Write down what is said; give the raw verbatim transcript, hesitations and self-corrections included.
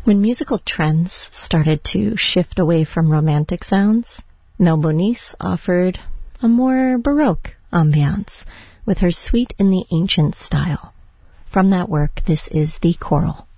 When musical trends started to shift away from romantic sounds, Mel Bonis offered a more Baroque ambiance with her Suite in the Ancient style. From that work, this is The Choral.